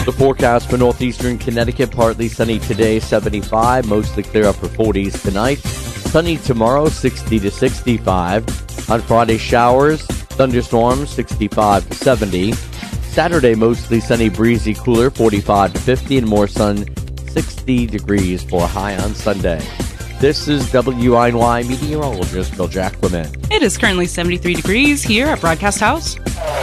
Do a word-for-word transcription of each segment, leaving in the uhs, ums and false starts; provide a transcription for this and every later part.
The forecast for northeastern Connecticut, partly sunny today, seventy-five. Mostly clear upper forties tonight. Sunny tomorrow, sixty to sixty-five. On Friday, showers, thunderstorms, sixty-five to seventy. Saturday, mostly sunny, breezy, cooler, forty-five to fifty. And more sun, sixty degrees for a high on Sunday. This is W I N Y meteorologist Bill Jack Clement. It is currently seventy-three degrees here at Broadcast House.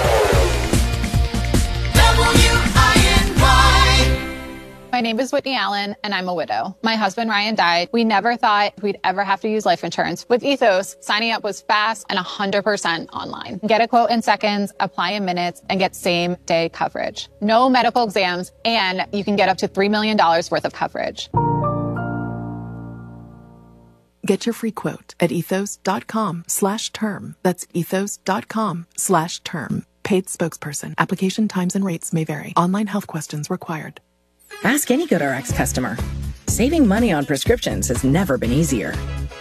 My name is Whitney Allen, and I'm a widow. My husband, Ryan, died. We never thought we'd ever have to use life insurance. With Ethos, signing up was fast and one hundred percent online. Get a quote in seconds, apply in minutes, and get same-day coverage. No medical exams, and you can get up to three million dollars worth of coverage. Get your free quote at ethos.com slash term. That's ethos.com slash term. Paid spokesperson. Application times and rates may vary. Online health questions required. Ask any GoodRx customer. Saving money on prescriptions has never been easier.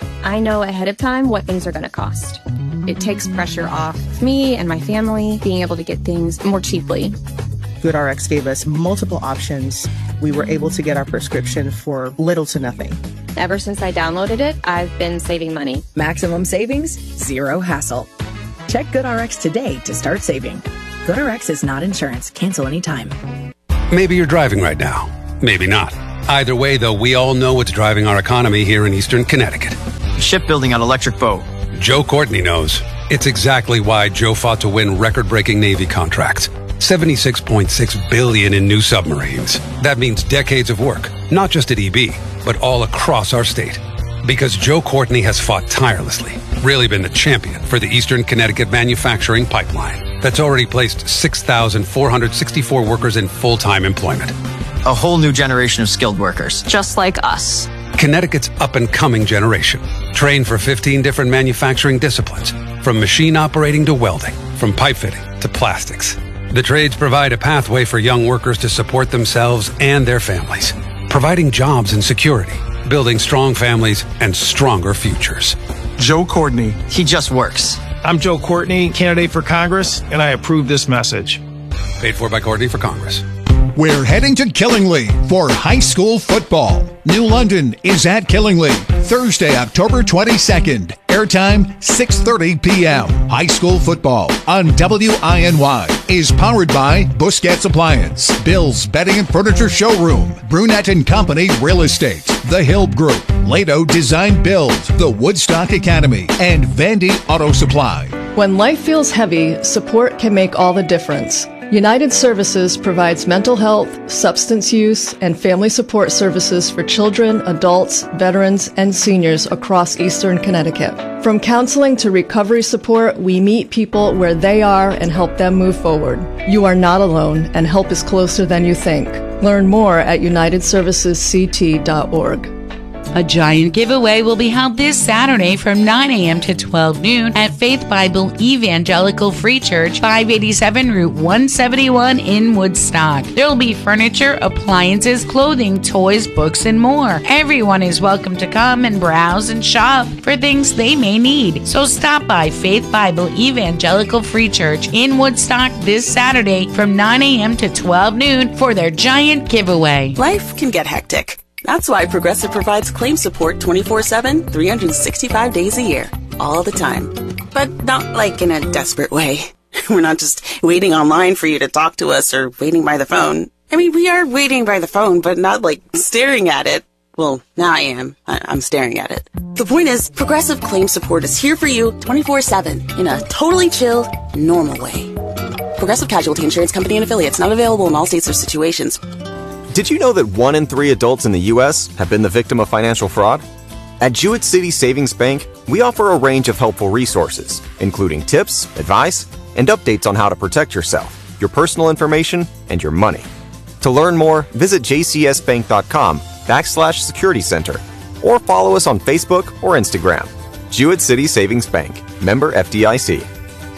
I know ahead of time what things are going to cost. It takes pressure off me and my family being able to get things more cheaply. GoodRx gave us multiple options. We were able to get our prescription for little to nothing. Ever since I downloaded it, I've been saving money. Maximum savings, zero hassle. Check GoodRx today to start saving. GoodRx is not insurance. Cancel anytime. Maybe you're driving right now. Maybe not. Either way, though, we all know what's driving our economy here in eastern Connecticut. Shipbuilding on electric boat. Joe Courtney knows. It's exactly why Joe fought to win record-breaking Navy contracts. seventy-six point six billion dollars in new submarines. That means decades of work, not just at E B, but all across our state. Because Joe Courtney has fought tirelessly, really been the champion for the Eastern Connecticut manufacturing pipeline that's already placed six thousand four hundred sixty-four workers in full-time employment. A whole new generation of skilled workers. Just like us. Connecticut's up-and-coming generation, trained for fifteen different manufacturing disciplines, from machine operating to welding, from pipe fitting to plastics. The trades provide a pathway for young workers to support themselves and their families, providing jobs and security, building strong families and stronger futures. Joe Courtney. He just works. I'm Joe Courtney, candidate for Congress, and I approve this message. Paid for by Courtney for Congress. We're heading to Killingly for high school football. New London is at Killingly, Thursday, October twenty-second. Airtime, six thirty p.m. High school football on W I N Y is powered by Busquets Appliance, Bill's Bedding and Furniture Showroom, Brunette and Company Real Estate, The Hill Group, Lato Design Build, the Woodstock Academy, and Vandy Auto Supply. When life feels heavy, support can make all the difference. United Services provides mental health, substance use, and family support services for children, adults, veterans, and seniors across Eastern Connecticut. From counseling to recovery support, we meet people where they are and help them move forward. You are not alone, and help is closer than you think. Learn more at united services c t dot org. A giant giveaway will be held this Saturday from nine a.m. to twelve noon at Faith Bible Evangelical Free Church, five eighty-seven Route one seventy-one in Woodstock. There will be furniture, appliances, clothing, toys, books, and more. Everyone is welcome to come and browse and shop for things they may need. So stop by Faith Bible Evangelical Free Church in Woodstock this Saturday from nine a.m. to twelve noon for their giant giveaway. Life can get hectic. That's why Progressive provides claim support twenty-four seven, three hundred sixty-five days a year, all the time. But not like in a desperate way. We're not just waiting online for you to talk to us or waiting by the phone. I mean, we are waiting by the phone, but not like staring at it. Well, now I am. I- I'm staring at it. The point is, Progressive claim support is here for you twenty-four seven in a totally chill, normal way. Progressive Casualty Insurance Company and Affiliates, not available in all states or situations. Did you know that one in three adults in the U S have been the victim of financial fraud? At Jewett City Savings Bank, we offer a range of helpful resources, including tips, advice, and updates on how to protect yourself, your personal information, and your money. To learn more, visit jcsbank.com backslash security center or follow us on Facebook or Instagram. Jewett City Savings Bank, member F D I C.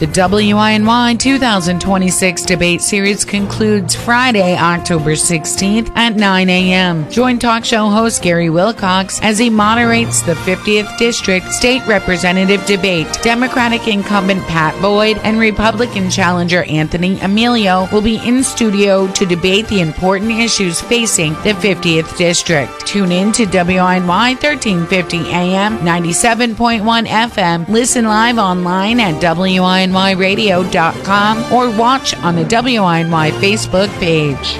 The W I N Y two thousand twenty-six debate series concludes Friday, October sixteenth at nine a.m. Join talk show host Gary Wilcox as he moderates the fiftieth District State Representative debate. Democratic incumbent Pat Boyd and Republican challenger Anthony Emilio will be in studio to debate the important issues facing the fiftieth District. Tune in to W I N Y thirteen fifty A M, ninety-seven point one F M. Listen live online at W I N Y radio dot com or watch on the W I N Y Facebook page.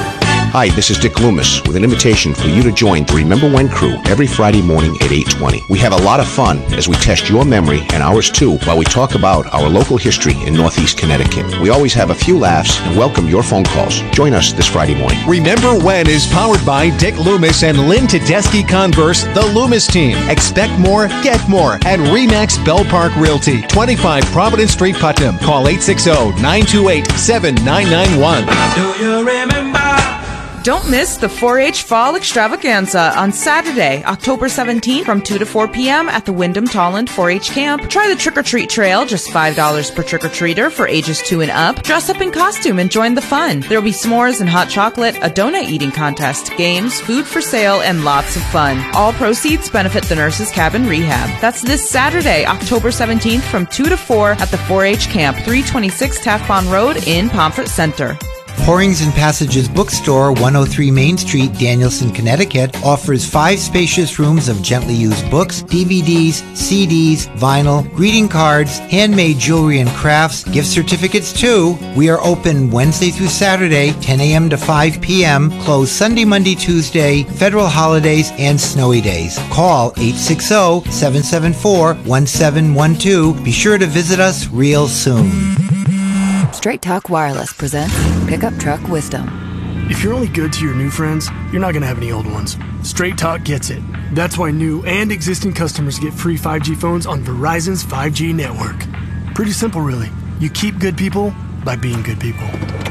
Hi, this is Dick Loomis with an invitation for you to join the Remember When crew every Friday morning at eight twenty. We have a lot of fun as we test your memory and ours too while we talk about our local history in Northeast Connecticut. We always have a few laughs and welcome your phone calls. Join us this Friday morning. Remember When is powered by Dick Loomis and Lynn Tedeschi Converse, the Loomis team. Expect more, get more at RE/MAX Bell Park Realty, twenty-five Providence Street, Putnam. Call eight six zero, nine two eight, seven nine nine one. Do you remember? Don't miss the four H Fall Extravaganza on Saturday, October seventeenth from two to four p.m. at the Wyndham Tolland four H Camp. Try the trick-or-treat trail, just five dollars per trick-or-treater for ages two and up. Dress up in costume and join the fun. There will be s'mores and hot chocolate, a donut eating contest, games, food for sale, and lots of fun. All proceeds benefit the Nurses Cabin Rehab. That's this Saturday, October seventeenth from two to four at the four H Camp, three twenty-six Taft Pond Road in Pomfret Center. Pourings and Passages Bookstore, one oh three Main Street, Danielson, Connecticut, offers five spacious rooms of gently used books, D V Ds, C Ds, vinyl, greeting cards, handmade jewelry and crafts, gift certificates too. We are open Wednesday through Saturday, ten a.m. to five p.m., closed Sunday, Monday, Tuesday, federal holidays, and snowy days. Call eight six zero, seven seven four, one seven one two. Be sure to visit us real soon. Straight Talk Wireless presents Pickup Truck Wisdom. If you're only good to your new friends, you're not going to have any old ones. Straight Talk gets it. That's why new and existing customers get free five G phones on Verizon's five G network. Pretty simple, really. You keep good people by being good people.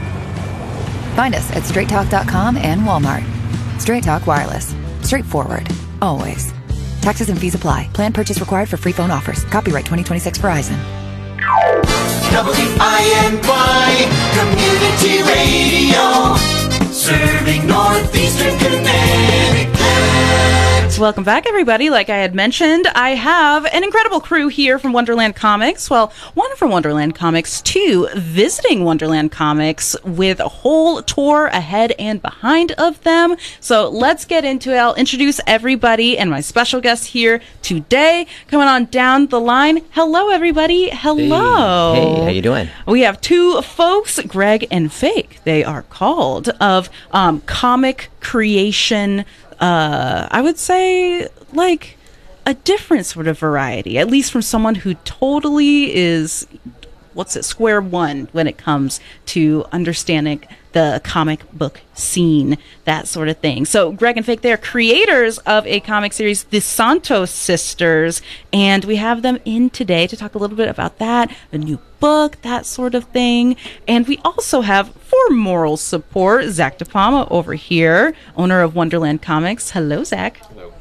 Find us at straight talk dot com and Walmart. Straight Talk Wireless. Straightforward. Always. Taxes and fees apply. Plan purchase required for free phone offers. Copyright twenty twenty-six Verizon. W I N Y Community Radio, serving Northeastern Connecticut. Welcome back, everybody. Like I had mentioned, I have an incredible crew here from Wonderland Comics. Well, one from Wonderland Comics, two visiting Wonderland Comics with a whole tour ahead and behind of them. So let's get into it. I'll introduce everybody and my special guest here today. Coming on down the line. Hello, everybody. Hello. Hey, hey, how you doing? We have two folks, Greg and Fake. They are called of um, comic creation. Uh, I would say, like, a different sort of variety, at least from someone who totally is, what's it, square one when it comes to understanding the comic book scene, that sort of thing. So Greg and Fake, they're creators of a comic series, The Santos Sisters, and we have them in today to talk a little bit about that, the new book, that sort of thing. And we also have, for moral support, Zach DePalma over here, owner of Wonderland Comics. Hello, Zach. Hello.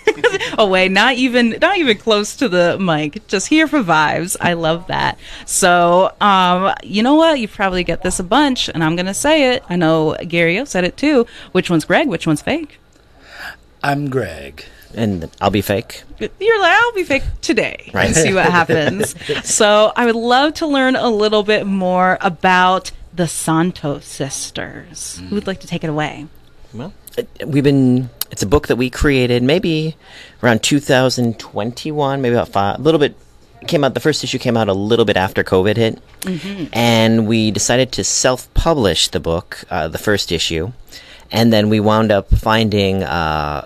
Oh wait, not even not even close to the mic, just here for vibes. I love that. So um you know what, you probably get this a bunch, and I'm gonna say it. I know Gary O said it too. Which one's Greg, which one's Fake? I'm Greg, and I'll be Fake. You're like, I'll be Fake today, right? And see what happens. So I would love to learn a little bit more about the Santos Sisters. mm. Who would like to take it away? Well, we've been it's a book that we created maybe around two thousand twenty-one, maybe about five, a little bit, came out, the first issue came out a little bit after COVID hit, mm-hmm. and we decided to self-publish the book, uh, the first issue, and then we wound up finding uh,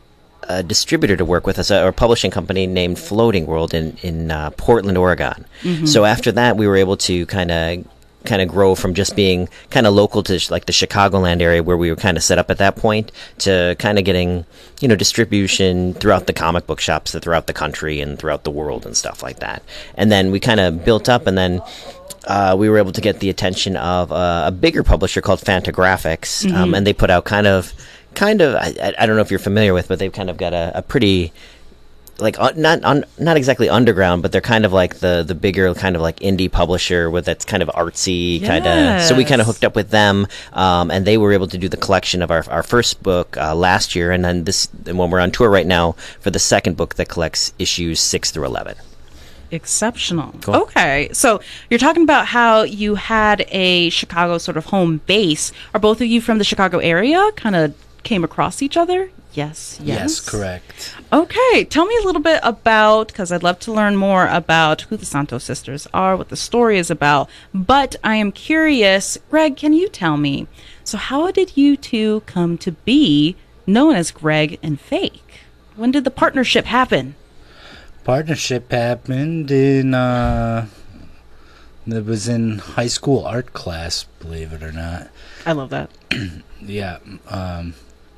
a distributor to work with us, or a publishing company named Floating World in, in uh, Portland, Oregon. Mm-hmm. So after that, we were able to kind of kind of grow from just being kind of local to sh- like the Chicagoland area where we were kind of set up at that point to kind of getting, you know, distribution throughout the comic book shops throughout the country and throughout the world and stuff like that. And then we kind of built up, and then uh, we were able to get the attention of uh, a bigger publisher called Fantagraphics, mm-hmm. um, and they put out kind of, kind of, I, I don't know if you're familiar with, but they've kind of got a, a pretty like uh, not un, not exactly underground, but they're kind of like the the bigger kind of like indie publisher with that's kind of artsy kind of. So we kind of hooked up with them, um, and they were able to do the collection of our our first book uh, last year, and then this and when we're on tour right now for the second book that collects issues six through eleven. Exceptional. Cool. Okay, so you're talking about how you had a Chicago sort of home base. Are both of you from the Chicago area? Kind of came across each other? Yes. Yes. Yes, correct. Okay, tell me a little bit about, because I'd love to learn more about who the Santos sisters are, what the story is about. But I am curious, Greg, can you tell me? So, how did you two come to be known as Greg and Fake? When did the partnership happen? Partnership happened in, uh, it was in high school art class, believe it or not. I love that. Yeah. Um,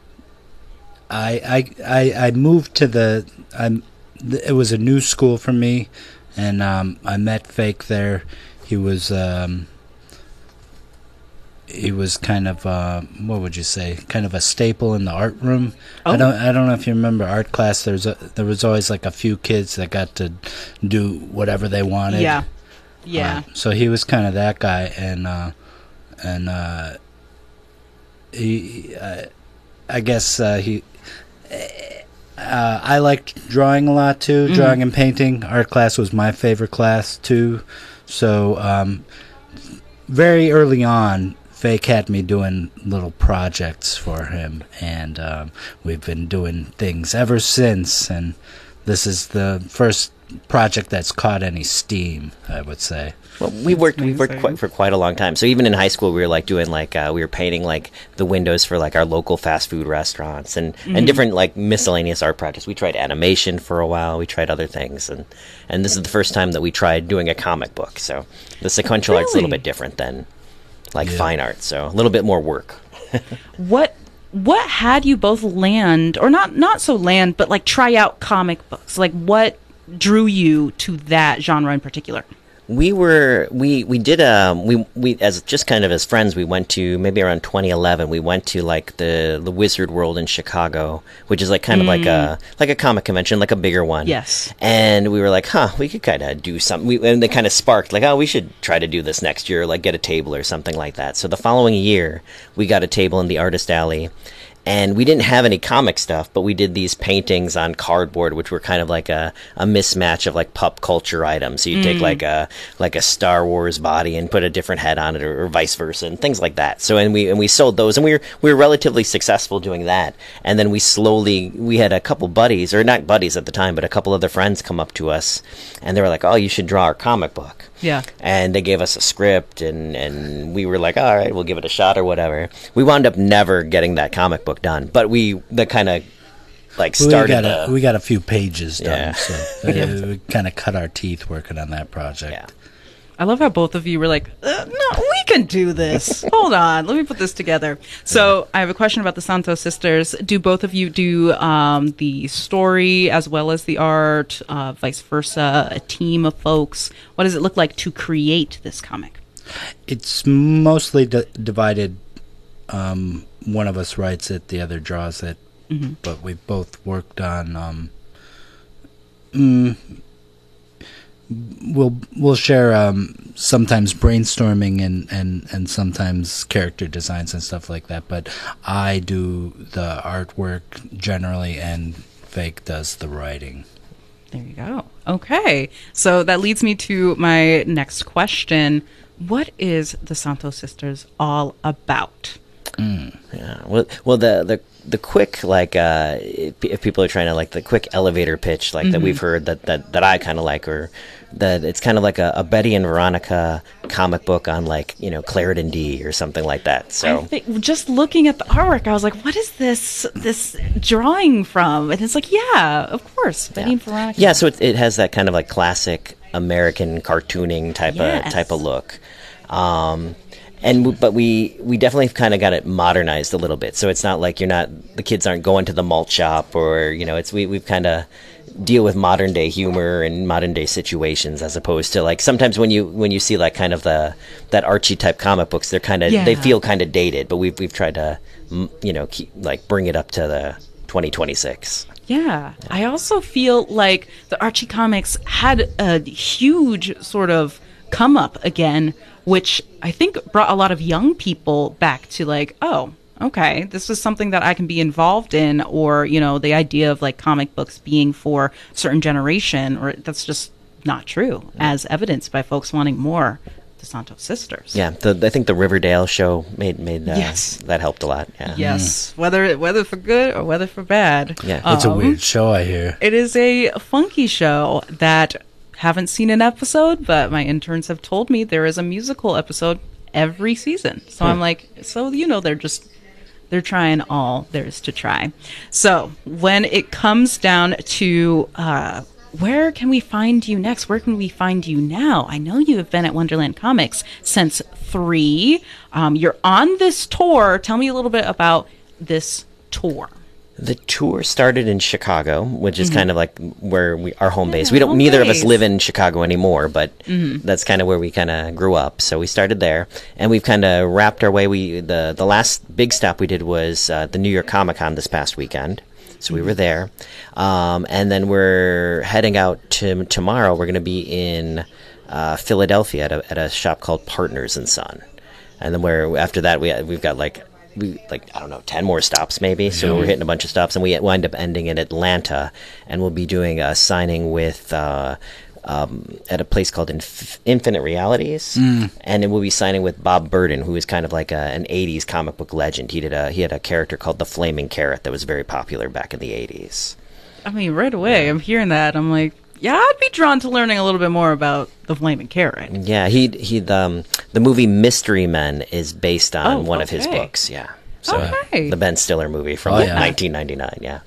I, I, I, I moved to the, I'm, it was a new school for me, and um, I met Fake there. He was, um, he was kind of, uh, what would you say, kind of a staple in the art room. Oh. I don't, I don't know if you remember art class. There's a, there was always like a few kids that got to do whatever they wanted. Yeah, yeah. Uh, so he was kind of that guy, and uh, and uh, he, uh, I guess uh, he. Uh, I liked drawing a lot too, Mm-hmm. drawing and painting. Art class was my favorite class too. So um, very early on, Fake had me doing little projects for him, and um, we've been doing things ever since. And this is the first project that's caught any steam, I would say. Well, we worked we worked quite, for quite a long time. So even in high school, we were like doing like uh, we were painting like the windows for like our local fast food restaurants and, Mm-hmm. and different like miscellaneous art projects. We tried animation for a while. We tried other things, and and this is the first time that we tried doing a comic book. So the sequential art's a little Really? bit different than like Yeah. fine art. So a little bit more work. What what had you both land, or not not so land, but like try out comic books? Like what drew you to that genre in particular? We were we we did um we we as just kind of as friends we went to maybe around twenty eleven we went to like the the Wizard World in Chicago, which is like kind of like a like a comic convention, like a bigger one. Yes. And we were like, huh, we could kind of do something. We, and they kind of sparked like, oh, we should try to do this next year, like get a table or something like that. So the following year we got a table in the Artist Alley. And we didn't have any comic stuff, but we did these paintings on cardboard, which were kind of like a, a mismatch of like pop culture items. So you Mm. take like a like a Star Wars body and put a different head on it, or, or vice versa, and things like that. So and we and we sold those, and we were we were relatively successful doing that. And then we slowly we had a couple buddies, or not buddies at the time, but a couple other friends come up to us, and they were like, "Oh, you should draw our comic book." Yeah. And they gave us a script, and, and we were like, all right, we'll give it a shot or whatever. We wound up never getting that comic book done, but we the kind of like started. we got a, the, we got a few pages done, Yeah. so uh, we kind of cut our teeth working on that project. Yeah. I love how both of you were like, uh, no, we can do this. Hold on, let me put this together. So I have a question about the Santos sisters. Do both of you do um, the story as well as the art, uh, vice versa, a team of folks? What does it look like to create this comic? It's mostly d- divided. Um, one of us writes it, the other draws it, Mhm. but we both worked on. Um, mm, we'll we'll share um, sometimes brainstorming and, and, and sometimes character designs and stuff like that. But I do the artwork generally, and Fake does the writing. There you go. Okay. So that leads me to my next question. What is the Santos sisters all about? Mm. Yeah. Well, well, the the the quick like uh, if, if people are trying to like the quick elevator pitch like that Mhm. we've heard that that, that I kind of like, or that it's kind of like a, a Betty and Veronica comic book on like you know Clarendon D or something like that. So I think just looking at the artwork, I was like, "What is this? This drawing from?" And it's like, "Yeah, of course, Betty and Veronica." yeah, so it it has that kind of like classic American cartooning type Yes. of type of look. Um, and w- but we we definitely kind of got it modernized a little bit, so it's not like you're not the kids aren't going to the malt shop, or you know it's we we've kind of deal with modern day humor and modern day situations, as opposed to like sometimes when you when you see like kind of the that Archie type comic books, they're kind of Yeah. they feel kind of dated, but we've we've tried to mm, you know keep like bring it up to the twenty twenty-six. Yeah. I also feel like the Archie comics had a huge sort of come up again, which I think brought a lot of young people back to like, oh, okay, this is something that I can be involved in, or, you know, the idea of like comic books being for a certain generation, or that's just not true, as evidenced by folks wanting more the Santos sisters. Yeah, the, I think the Riverdale show made made uh, yes. that helped a lot. Yeah. Yes, mm. whether whether for good or whether for bad. Yeah, it's um, a weird show, I hear. It is a funky show that haven't seen an episode, but my interns have told me there is a musical episode every season. So hmm. I'm like, so you know, they're just they're trying all there is to try. So when it comes down to uh, where can we find you next? Where can we find you now? I know you have been at Wonderland Comics since three. Um, you're on this tour. Tell me a little bit about this tour. The tour started in Chicago, which is mm-hmm. kind of like where we our home base. Yeah, we don't. home Neither base. of us live in Chicago anymore, but mm-hmm. that's kind of where we kind of grew up. So we started there, and we've kind of wrapped our way. We the the last big stop we did was uh, the New York Comic Con this past weekend. So we were there, um, and then we're heading out to tomorrow. We're going to be in uh, Philadelphia at a, at a shop called Partners and Son, and then we're after that we we've got like. We like I don't know ten more stops maybe, so we're hitting a bunch of stops, and we wind up ending in Atlanta, and we'll be doing a signing with uh, um, at a place called Inf- Infinite Realities, mm. and then we'll be signing with Bob Burden, who is kind of like a, an eighties comic book legend. He did a he had a character called the Flaming Carrot that was very popular back in the eighties. I mean, right away yeah. I'm hearing that, I'm like, yeah, I'd be drawn to learning a little bit more about the Flaming Carrot. Yeah, he he um the movie Mystery Men is based on oh, one okay. of his books. Yeah, so okay. the Ben Stiller movie from oh, yeah. nineteen ninety-nine. Yeah.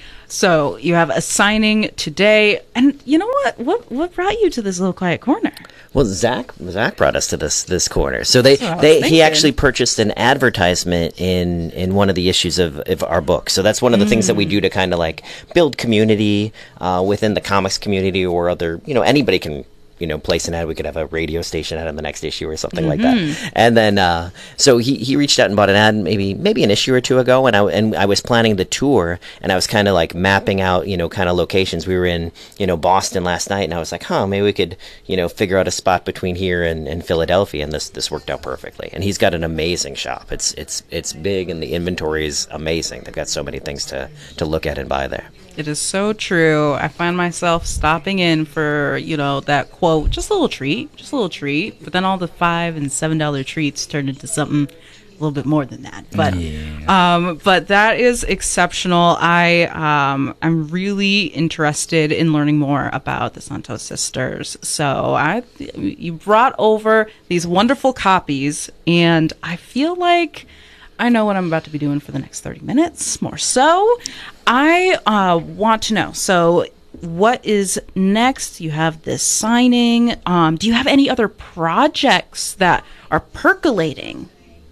So you have a signing today, and you know what? What what brought you to this little quiet corner? Well, Zach Zach brought us to this this corner. So they, That's what I was they he thinking. actually purchased an advertisement in, in one of the issues of, of our book. So that's one of the mm. things that we do to kind of like build community uh, within the comics community, or other, you know, anybody can, you know, place an ad. We could have a radio station ad on the next issue or something mm-hmm. like that. And then, uh, so he, he reached out and bought an ad maybe maybe an issue or two ago, and I and I was planning the tour, and I was kind of like mapping out, you know, kind of locations. We were in, you know, Boston last night, and I was like, huh, maybe we could, you know, figure out a spot between here and, and Philadelphia, and this this worked out perfectly. And he's got an amazing shop. It's it's it's big, and the inventory is amazing. They've got so many things to to look at and buy there. It is so true. I find myself stopping in for, you know, that quote, just a little treat, just a little treat. But then all the five and seven dollar treats turn into something a little bit more than that. But, yeah. um, but that is exceptional. I, um, I'm really interested in learning more about the Santos sisters. So I, you brought over these wonderful copies, and I feel like I know what I'm about to be doing for the next thirty minutes, more so. I uh, want to know, so what is next? You have this signing. Um, do you have any other projects that are percolating?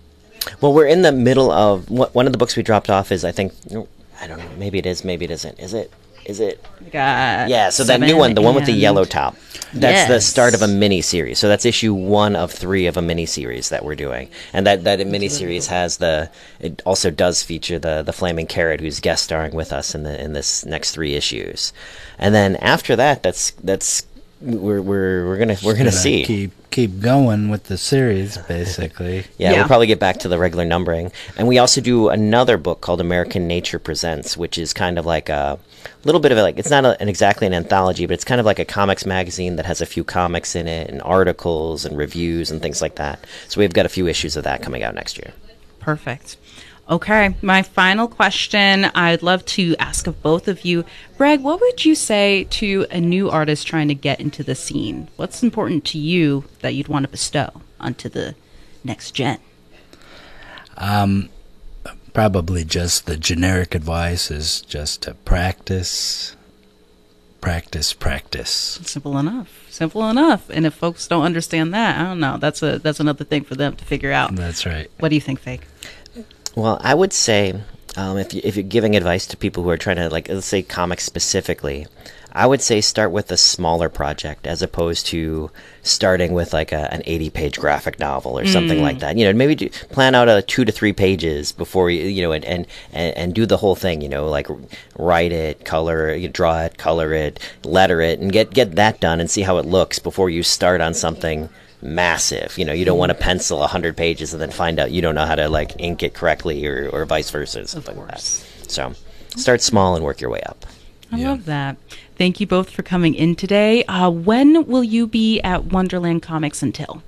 Well, we're in the middle of, one of the books we dropped off is, I think, I don't know, maybe it is, maybe it isn't. Is it? Is it? Got yeah, so that new one, the one with the yellow top. That's yes. the start of a mini-series. So that's issue one of three of a mini-series that we're doing. And that, that mini-series has the, it also does feature the, the Flaming Carrot, who's guest starring with us in the in this next three issues. And then after that, that's, that's, we're, we're, we're gonna, we're gonna see. Keep, keep going with the series, basically. yeah, yeah, we'll probably get back to the regular numbering. And we also do another book called American Nature Presents, which is kind of like a little bit of a, like, it's not a, an exactly an anthology, but it's kind of like a comics magazine that has a few comics in it, and articles and reviews and things like that. So we've got a few issues of that coming out next year. Perfect. Okay, my final question I'd love to ask of both of you. Greg, what would you say to a new artist trying to get into the scene? What's important to you that you'd want to bestow onto the next gen? Um, probably just the generic advice is just to practice, practice, practice. Simple enough. Simple enough. And if folks don't understand that, I don't know. That's a that's another thing for them to figure out. That's right. What do you think, Fake? Well, I would say um, if, you, if you're giving advice to people who are trying to, like, let's say comics specifically, I would say start with a smaller project as opposed to starting with like a, an eighty-page graphic novel or something Mm. like that. You know, maybe do, plan out a two to three pages before you, you know, and, and, and, and do the whole thing. You know, like write it, color it, draw it, color it, letter it, and get get that done and see how it looks before you start on something massive. You know, you don't want to pencil one hundred pages and then find out you don't know how to like ink it correctly or, or vice versa, something like that. So start small and work your way up. I love that. Thank you both for coming in today. Uh, when will you be at Wonderland Comics until?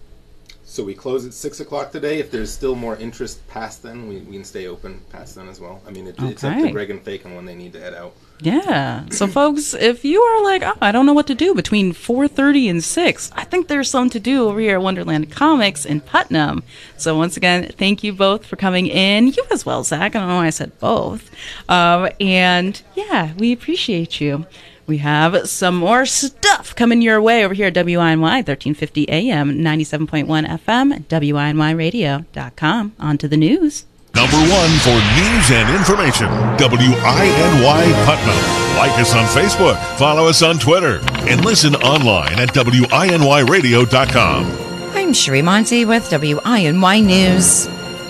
So we close at six o'clock today. If there's still more interest past then, we, we can stay open past then as well. I mean, it, it's up Okay. to Greg and Fake on when they need to head out. Yeah. So, folks, if you are like, oh, I don't know what to do between four thirty and six, I think there's something to do over here at Wonderland Comics in Putnam. So, once again, thank you both for coming in. You as well, Zach. I don't know why I said both. Um, and, yeah, we appreciate you. We have some more stuff coming your way over here at W I N Y, thirteen fifty A M, ninety-seven point one F M, W I N Y radio dot com. On to the news. Number one for news and information, W I N Y Putnam. Like us on Facebook, follow us on Twitter, and listen online at W I N Y radio dot com. I'm Sheree Monty with W I N Y News.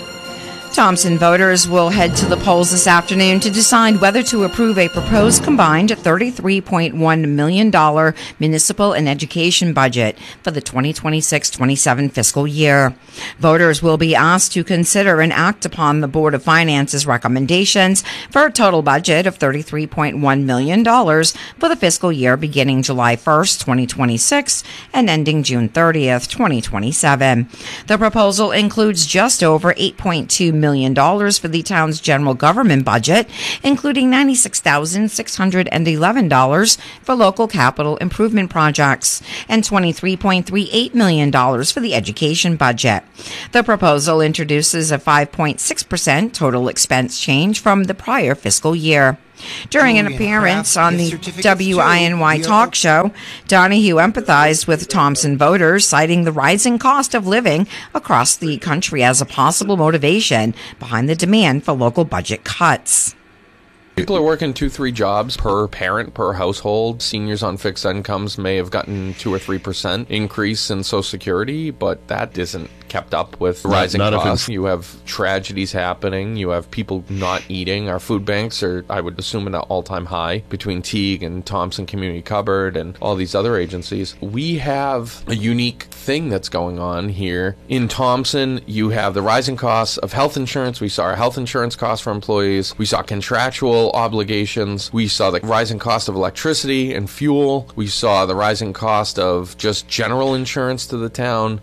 Thompson voters will head to the polls this afternoon to decide whether to approve a proposed combined thirty-three point one million dollars municipal and education budget for the twenty twenty-six twenty-seven fiscal year. Voters will be asked to consider and act upon the Board of Finance's recommendations for a total budget of thirty-three point one million dollars for the fiscal year beginning July first, twenty twenty-six and ending June thirtieth, twenty twenty-seven. The proposal includes just over eight point two million dollars for the town's general government budget, including ninety-six thousand six hundred eleven dollars for local capital improvement projects and twenty-three point three eight million dollars for the education budget. The proposal introduces a five point six percent total expense change from the prior fiscal year. During an appearance on the W I N Y talk show, Donahue empathized with Thompson voters, citing the rising cost of living across the country as a possible motivation behind the demand for local budget cuts. People are working two, three jobs per parent, per household. Seniors on fixed incomes may have gotten two or three percent increase in Social Security, but that isn't kept up with rising Not- not if costs. it's- You have tragedies happening. You have people not eating. Our food banks are, I would assume, at an all-time high between Teague and Thompson Community Cupboard and all these other agencies. We have a unique thing that's going on here. In Thompson, you have the rising costs of health insurance. We saw our health insurance costs for employees. We saw contractual obligations. We saw the rising cost of electricity and fuel. We saw the rising cost of just general insurance to the town.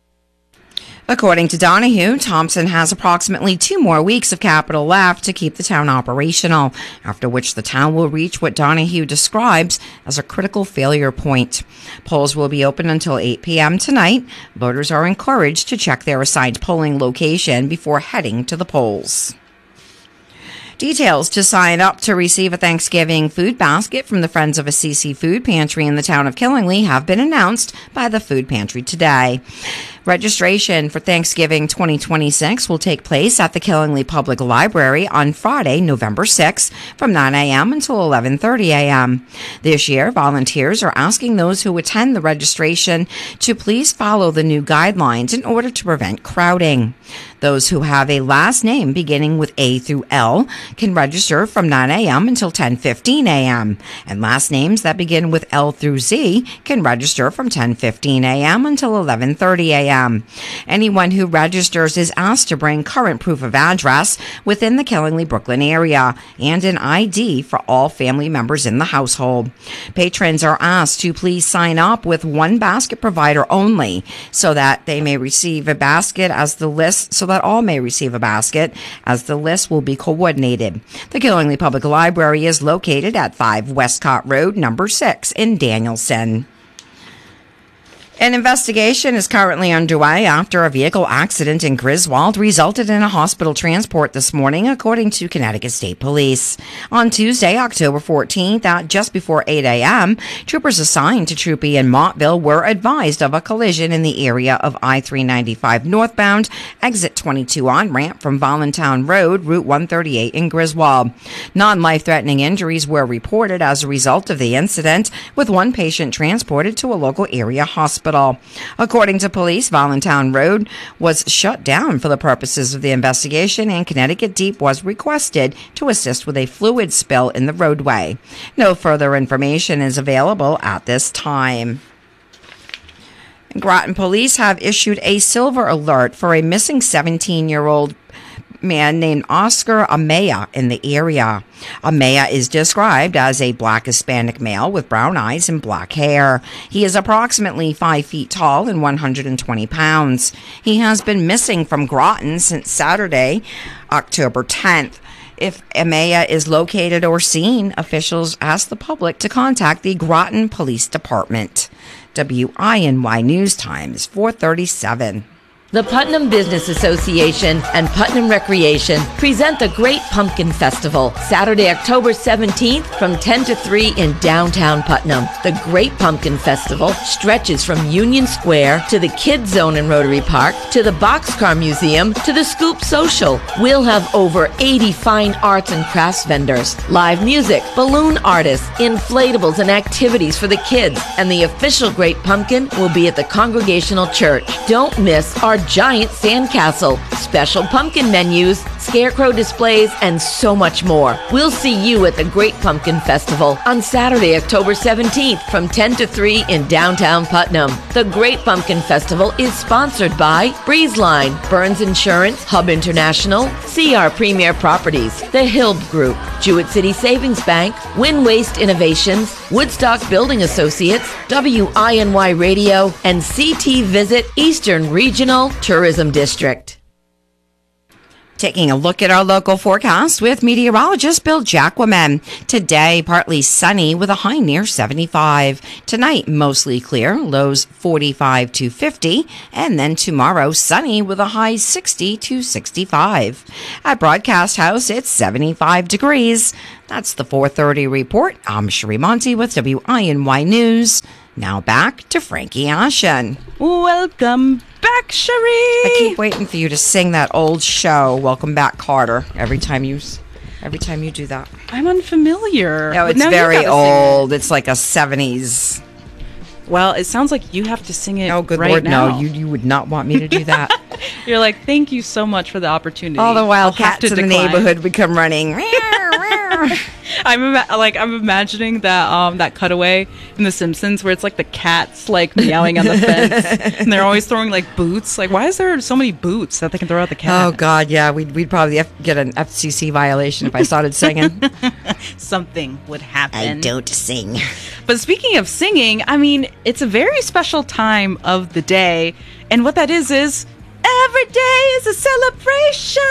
According to Donahue, Thompson has approximately two more weeks of capital left to keep the town operational, after which the town will reach what Donahue describes as a critical failure point. Polls will be open until eight p.m. tonight. Voters are encouraged to check their assigned polling location before heading to the polls. Details to sign up to receive a Thanksgiving food basket from the Friends of Assisi Food Pantry in the town of Killingly have been announced by the food pantry today. Registration for Thanksgiving twenty twenty-six will take place at the Killingly Public Library on Friday, November sixth from nine a.m. until eleven thirty a.m. This year, volunteers are asking those who attend the registration to please follow the new guidelines in order to prevent crowding. Those who have a last name beginning with A through L can register from nine a.m. until ten fifteen a.m. and last names that begin with L through Z can register from ten fifteen a.m. until eleven thirty a.m. Anyone who registers is asked to bring current proof of address within the Killingly Brooklyn area and an I D for all family members in the household. Patrons are asked to please sign up with one basket provider only so that they may receive a basket as the list so that all may receive a basket as the list will be coordinated. The Killingly Public Library is located at five Westcott Road, number six in Danielson. An investigation is currently underway after a vehicle accident in Griswold resulted in a hospital transport this morning, according to Connecticut State Police. On Tuesday, October fourteenth, at just before eight a.m., troopers assigned to Troop E in Montville were advised of a collision in the area of I three ninety-five northbound, exit twenty-two on-ramp from Voluntown Road, Route one thirty-eight in Griswold. Non-life-threatening injuries were reported as a result of the incident, with one patient transported to a local area hospital. According to police, Voluntown Road was shut down for the purposes of the investigation, and Connecticut Deep was requested to assist with a fluid spill in the roadway. No further information is available at this time. Groton police have issued a silver alert for a missing seventeen-year-old man named Oscar Amaya in the area. Amaya is described as a black Hispanic male with brown eyes and black hair. He is approximately five feet tall and one hundred twenty pounds. He has been missing from Groton since Saturday, October tenth. If Amaya is located or seen, officials ask the public to contact the Groton Police Department. W I N Y News Times, four thirty-seven. The Putnam Business Association and Putnam Recreation present the Great Pumpkin Festival, Saturday, October seventeenth from ten to three in downtown Putnam. The Great Pumpkin Festival stretches from Union Square to the Kids Zone in Rotary Park to the Boxcar Museum to the Scoop Social. We'll have over eighty fine arts and crafts vendors, live music, balloon artists, inflatables, and activities for the kids. And the official Great Pumpkin will be at the Congregational Church. Don't miss our giant sandcastle, special pumpkin menus, scarecrow displays, and so much more. We'll see you at the Great Pumpkin Festival on Saturday, October seventeenth from ten to three in downtown Putnam. The Great Pumpkin Festival is sponsored by Breezeline, Burns Insurance, Hub International, C R Premier Properties, The Hill Group, Jewett City Savings Bank, Win Waste Innovations, Woodstock Building Associates, W I N Y Radio, and C T Visit Eastern Regional Tourism District. Taking a look at our local forecast with meteorologist Bill Jacquemin. Today, partly sunny with a high near seventy-five. Tonight, mostly clear, lows forty-five to fifty. And then tomorrow, sunny with a high sixty to sixty-five. At Broadcast House, it's seventy-five degrees. That's the four thirty report. I'm Sheree Monty with W I N Y News. Now back to Frankie Ashen. Welcome back, Sheree. I keep waiting for you to sing that old show, Welcome Back, Carter, every time you every time you do that. I'm unfamiliar. No, it's very old. It. It's like a seventies. Well, it sounds like you have to sing it Oh, good right Lord, now. no. You, you would not want me to do that. You're like, thank you so much for the opportunity. All the wild I'll have cats to in the decline. neighborhood would come running. I'm ima- like I'm imagining that um that cutaway in The Simpsons where it's like the cats like meowing on the fence and they're always throwing like boots. Like, why is there so many boots that they can throw at the cat? Oh God, yeah, we'd we'd probably F- get an F C C violation if I started singing. Something would happen. I don't sing. But speaking of singing, I mean, it's a very special time of the day, and what that is is every day is a celebration.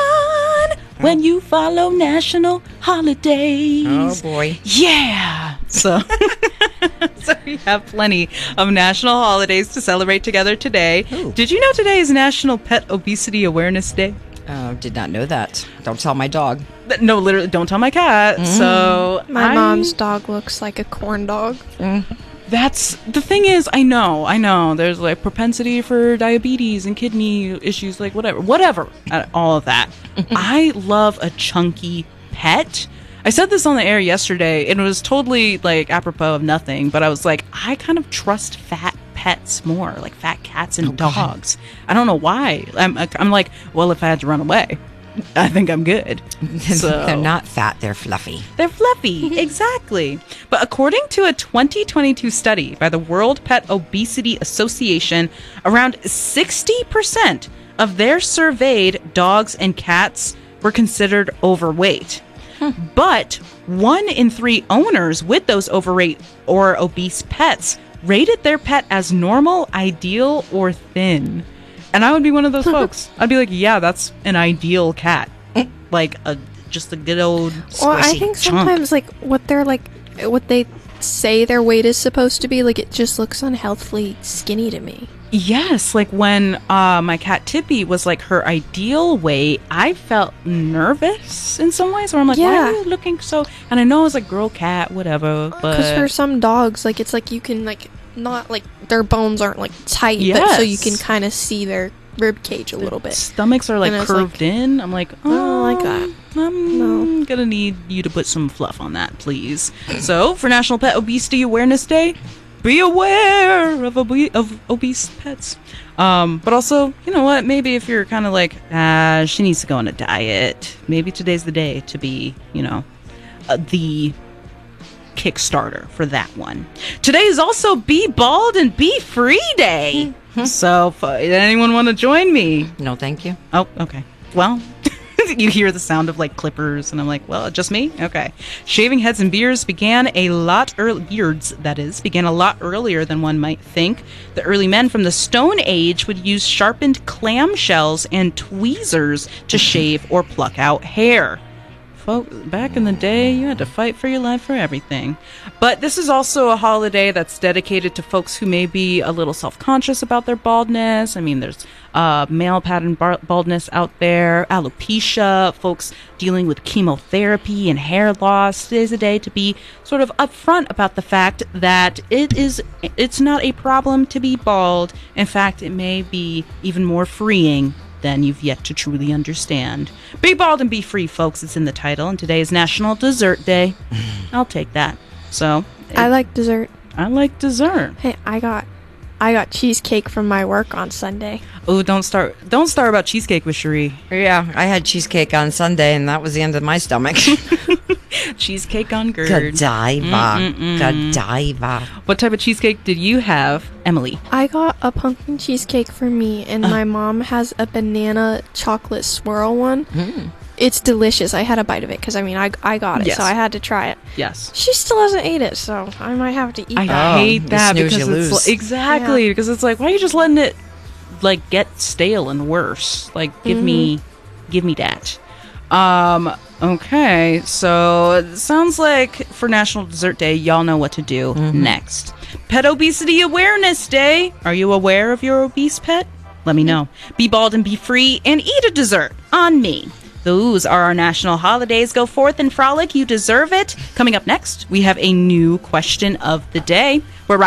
When you follow national holidays. Oh, boy. Yeah. So, so we have plenty of national holidays to celebrate together today. Ooh. Did you know today is National Pet Obesity Awareness Day? Oh, did not know that. Don't tell my dog. No, literally, don't tell my cat. Mm. So My I, mom's dog looks like a corn dog. Mm. That's the thing is, I know, I know. There's like propensity for diabetes and kidney issues, like whatever, whatever, uh, all of that. I love a chunky pet. I said this on the air yesterday, and it was totally like apropos of nothing, but I was like, I kind of trust fat pets more, like fat cats and Oh, dogs. I don't know why. I'm, I'm like, well, if I had to run away, I think I'm good. So. They're not fat, they're fluffy. They're fluffy, exactly. But according to a twenty twenty-two study by the World Pet Obesity Association, around sixty percent of their surveyed dogs and cats were considered overweight. Hmm. But one in three owners with those overweight or obese pets rated their pet as normal, ideal, or thin. And I would be one of those folks. I'd be like, yeah, that's an ideal cat. Like a just a good old Well, I squishy think chunk. sometimes like what they're like, what they say their weight is supposed to be. Like, it just looks unhealthily skinny to me. Yes, like when uh, my cat Tippy was like her ideal weight, I felt nervous in some ways where I'm like, why Yeah. are you looking so... And I know it's like girl cat, whatever, but... Because for some dogs, like, it's like you can, like, not, like, their bones aren't, like, tight, but Yes. so you can kind of see their rib cage a little bit. Stomachs are like And I was curved in. I'm like, oh, I don't like that. I'm gonna need you to put some fluff on that, please. So, for National Pet Obesity Awareness Day, be aware of, obe- of obese pets. Um, but also, you know what? Maybe if you're kind of like, ah, she needs to go on a diet. Maybe today's the day to be, you know, uh, the Kickstarter for that one. Today is also Be Bald and Be Free Day. So, if, uh, anyone want to join me? No, thank you. Oh, okay. Well, you hear the sound of like clippers, and I'm like, well, just me? Okay. Shaving heads and beards began a lot early. Beards, that is, began a lot earlier than one might think. The early men from the Stone Age would use sharpened clamshells and tweezers to shave or pluck out hair. Folk, back in the day, you had to fight for your life for everything. But this is also a holiday that's dedicated to folks who may be a little self-conscious about their baldness. I mean, there's uh, male pattern bar- baldness out there, alopecia, folks dealing with chemotherapy and hair loss. Today's a day to be sort of upfront about the fact that it is, it's not a problem to be bald. In fact, it may be even more freeing than you've yet to truly understand. Be bald and be free, folks. It's in the title, and today is National Dessert Day. I'll take that. So I like dessert. I like dessert. Hey, I got I got cheesecake from my work on Sunday. Oh, don't start don't start about cheesecake with Cherie. Yeah, I had cheesecake on Sunday, and that was the end of my stomach. Cheesecake on Gerd. Godiva. Mm-mm-mm. Godiva. What type of cheesecake did you have, Emily? I got a pumpkin cheesecake for me, and Uh. my mom has a banana chocolate swirl one. Mm. It's delicious. I had a bite of it because, I mean, I, I got it, Yes. so I had to try it. Yes. She still hasn't ate it, so I might have to eat I that. hate that snooze, because you it's lose. li- exactly Yeah. because it's like, why are you just letting it like get stale and worse? Like, give me, give me that. Um. Okay. So it sounds like for National Dessert Day, y'all know what to do next. Pet Obesity Awareness Day. Are you aware of your obese pet? Let me know. Be bald and be free, and eat a dessert on me. Those are our national holidays. Go forth and frolic. You deserve it. Coming up next, we have a new question of the day. We're